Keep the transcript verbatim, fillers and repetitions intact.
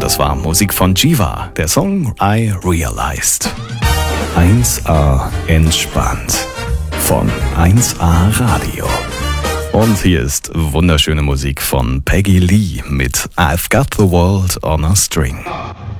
Und das war Musik von Jiva, der Song I Realized. eins A entspannt von eins A Radio. Und hier ist wunderschöne Musik von Peggy Lee mit I've Got the World on a String.